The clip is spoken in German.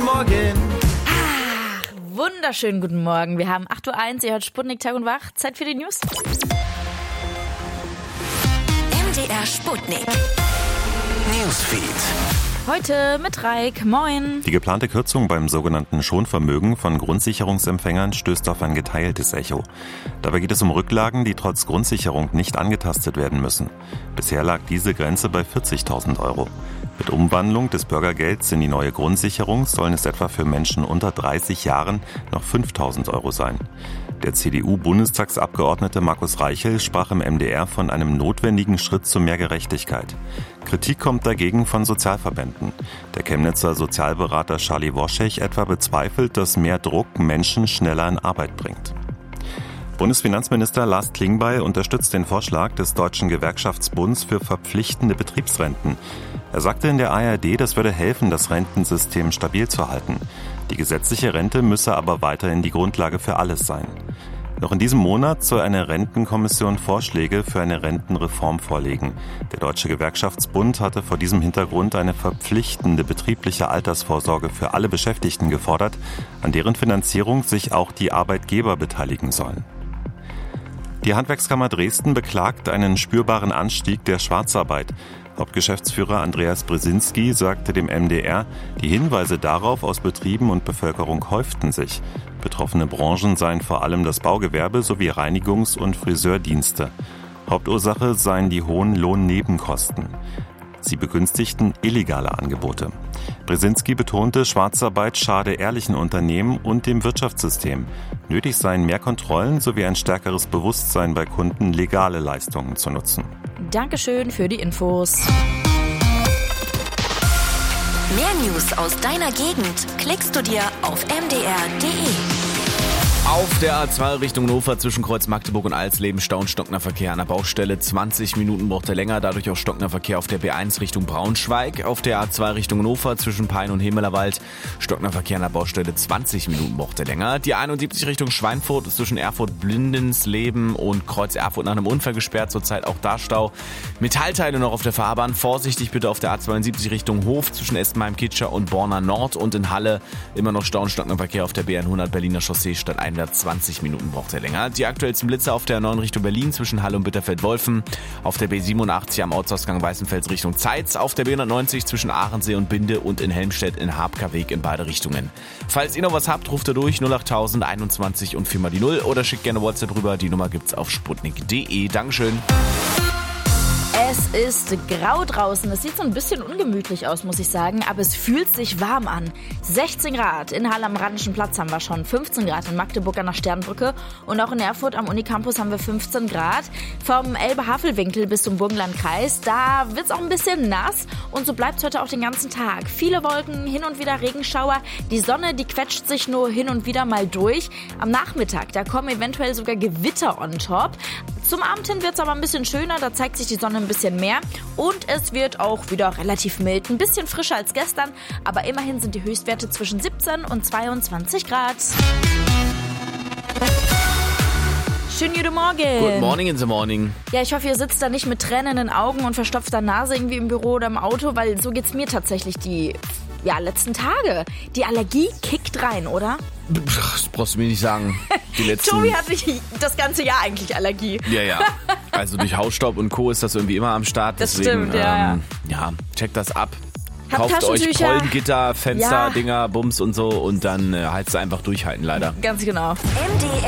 Morgen. Wunderschönen guten Morgen. Wir haben 8.01 Uhr, ihr hört Sputnik Tag und Wach. Zeit für die News. MDR Sputnik. Newsfeed. Heute mit Raik. Moin. Die geplante Kürzung beim sogenannten Schonvermögen von Grundsicherungsempfängern stößt auf ein geteiltes Echo. Dabei geht es um Rücklagen, die trotz Grundsicherung nicht angetastet werden müssen. Bisher lag diese Grenze bei 40.000 Euro. Mit Umwandlung des Bürgergelds in die neue Grundsicherung sollen es etwa für Menschen unter 30 Jahren noch 5.000 Euro sein. Der CDU-Bundestagsabgeordnete Markus Reichel sprach im MDR von einem notwendigen Schritt zu mehr Gerechtigkeit. Kritik kommt dagegen von Sozialverbänden. Der Chemnitzer Sozialberater Charlie Woschech etwa bezweifelt, dass mehr Druck Menschen schneller in Arbeit bringt. Bundesfinanzminister Lars Klingbeil unterstützt den Vorschlag des Deutschen Gewerkschaftsbunds für verpflichtende Betriebsrenten. Er sagte in der ARD, das würde helfen, das Rentensystem stabil zu halten. Die gesetzliche Rente müsse aber weiterhin die Grundlage für alles sein. Noch in diesem Monat soll eine Rentenkommission Vorschläge für eine Rentenreform vorlegen. Der Deutsche Gewerkschaftsbund hatte vor diesem Hintergrund eine verpflichtende betriebliche Altersvorsorge für alle Beschäftigten gefordert, an deren Finanzierung sich auch die Arbeitgeber beteiligen sollen. Die Handwerkskammer Dresden beklagt einen spürbaren Anstieg der Schwarzarbeit. Hauptgeschäftsführer Andreas Brzezinski sagte dem MDR, die Hinweise darauf aus Betrieben und Bevölkerung häuften sich. Betroffene Branchen seien vor allem das Baugewerbe sowie Reinigungs- und Friseurdienste. Hauptursache seien die hohen Lohnnebenkosten. Sie begünstigten illegale Angebote. Brzezinski betonte, Schwarzarbeit schade ehrlichen Unternehmen und dem Wirtschaftssystem. Nötig seien mehr Kontrollen sowie ein stärkeres Bewusstsein bei Kunden, legale Leistungen zu nutzen. Dankeschön für die Infos. Mehr News aus deiner Gegend klickst du dir auf mdr.de. Auf der A2 Richtung Hannover zwischen Kreuz Magdeburg und Alsleben staut stockender Verkehr an der Baustelle. 20 Minuten braucht er länger, dadurch auch stockender Verkehr auf der B1 Richtung Braunschweig. Auf der A2 Richtung Hannover zwischen Pein und Himmelerwald stockender Verkehr an der Baustelle. 20 Minuten braucht er länger. Die 71 Richtung Schweinfurt ist zwischen Erfurt, Blindensleben und Kreuz Erfurt nach einem Unfall gesperrt. Zurzeit auch da Stau. Metallteile noch auf der Fahrbahn. Vorsichtig bitte auf der A72 Richtung Hof zwischen Espenheim, Kitscher und Borna Nord. Und in Halle immer noch Stau und stockender Verkehr auf der B100 Berliner Chaussee statt 20 Minuten braucht er länger. Die aktuellsten Blitze auf der 9 Richtung Berlin zwischen Halle und Bitterfeld-Wolfen. Auf der B87 am Ortsausgang Weißenfels Richtung Zeitz. Auf der B190 zwischen Aachensee und Binde und in Helmstedt in Habkerweg in beide Richtungen. Falls ihr noch was habt, ruft ihr durch 08000 21 und 4 mal die 0 oder schickt gerne WhatsApp rüber. Die Nummer gibt's auf sputnik.de. Dankeschön. Es ist grau draußen. Es sieht so ein bisschen ungemütlich aus, muss ich sagen, aber es fühlt sich warm an. 16 Grad in Halle am Rheinischen Platz haben wir schon, 15 Grad in Magdeburg an der Sternbrücke und auch in Erfurt am Unicampus haben wir 15 Grad. Vom Elbe-Havelwinkel bis zum Burgenlandkreis, da wird es auch ein bisschen nass und so bleibt es heute auch den ganzen Tag. Viele Wolken, hin und wieder Regenschauer. Die Sonne, die quetscht sich nur hin und wieder mal durch. Am Nachmittag, da kommen eventuell sogar Gewitter on top. Zum Abend hin wird es aber ein bisschen schöner, da zeigt sich die Sonne ein bisschen mehr und es wird auch wieder relativ mild, ein bisschen frischer als gestern, aber immerhin sind die Höchstwerte zwischen 17 und 22 Grad. Schönen guten Morgen. Good morning in the morning. Ja, ich hoffe, ihr sitzt da nicht mit Tränen in den Augen und verstopfter Nase irgendwie im Büro oder im Auto, weil so geht's mir tatsächlich die letzten Tage. Die Allergie kickt rein, oder? Das brauchst du mir nicht sagen. Die letzten... Tobi hat das ganze Jahr eigentlich Allergie. Ja. Also durch Hausstaub und Co. ist das irgendwie immer am Start. Das Deswegen, stimmt, ja. Checkt das ab. Habt Kauft euch Taschentücher. Pollengitter, Fenster, Ja. Dinger, Bums und so und dann halt's einfach durchhalten, leider. Ganz genau. MDR